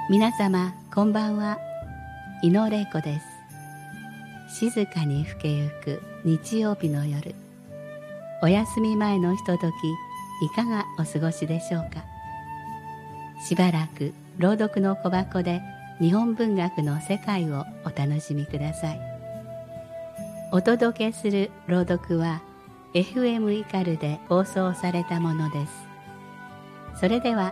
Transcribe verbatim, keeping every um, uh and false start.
皆様こんばんは。伊野玲子です。静かに更けゆく日曜日の夜、お休み前のひととき、いかがお過ごしでしょうか。しばらく朗読の小箱で日本文学の世界をお楽しみください。お届けする朗読は エフエム イカルで放送されたものです。それでは